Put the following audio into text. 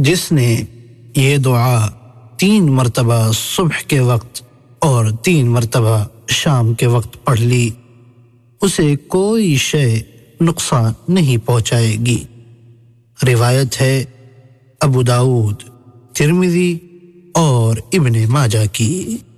जिसने ये दुआ 3 मरतबा सुबह के वक्त और 3 मरतबा शाम के वक्त पढ़ ली, उसे कोई शय नुकसान नहीं पहुंचाएगी। रिवायत है अबू दाऊद, तिर्मिज़ी और इब्ने माजा की।